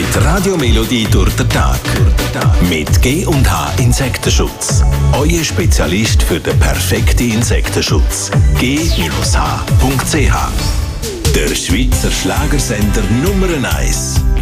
Die Radiomelodie durch den Tag. Mit G&H Insektenschutz. Euer Spezialist für den perfekten Insektenschutz. G-H.ch. Der Schweizer Schlagersender Nummer 1.